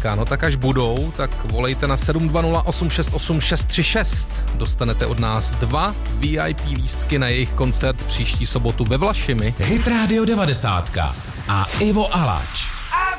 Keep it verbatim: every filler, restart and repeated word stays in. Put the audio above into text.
No tak až budou, tak volejte na sedm dva nula osm šest osm šest tři šest. Dostanete od nás dva V I P lístky na jejich koncert příští sobotu ve Vlašimi. Hit Radio devadesát a Ivo Alač.